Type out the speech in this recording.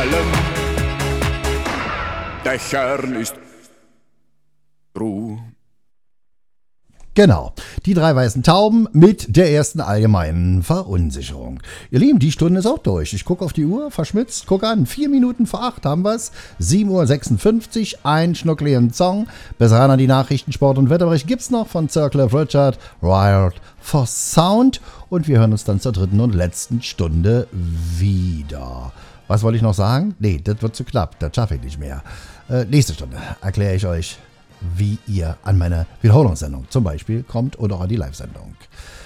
allen Dächern ist Ruhe. Genau, die 3 weißen Tauben mit der ersten allgemeinen Verunsicherung. Ihr Lieben, die Stunde ist auch durch. Ich gucke auf die Uhr, verschmitzt, guck an, 4 Minuten vor 8 haben wir's. 7:56 Uhr, ein schnuckligen Song. Besser an die Nachrichten, Sport und Wetterbericht gibt's noch von Sir Cliff Richard, Wired for Sound. Und wir hören uns dann zur dritten und letzten Stunde wieder. Was wollte ich noch sagen? Nee, das wird zu knapp, das schaffe ich nicht mehr. Nächste Stunde erkläre ich euch, wie ihr an meine Wiederholungssendung zum Beispiel kommt oder auch an die Live-Sendung.